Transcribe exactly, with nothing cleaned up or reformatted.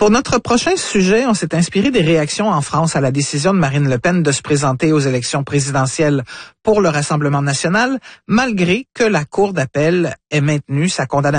Pour notre prochain sujet, on s'est inspiré des réactions en France à la décision de Marine Le Pen de se présenter aux élections présidentielles pour le Rassemblement national, malgré que la Cour d'appel ait maintenu sa condamnation